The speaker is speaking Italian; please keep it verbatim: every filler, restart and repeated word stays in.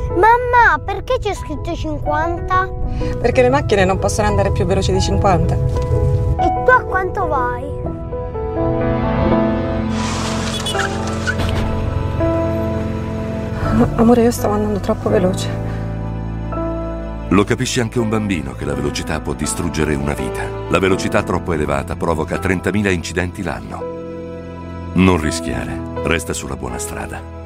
Mamma, perché c'è scritto cinquanta? Perché le macchine non possono andare più veloci di cinquanta. E tu a quanto vai? Amore, io stavo andando troppo veloce. Lo capisce anche un bambino che la velocità può distruggere una vita. La velocità troppo elevata provoca trentamila incidenti l'anno. Non rischiare, resta sulla buona strada.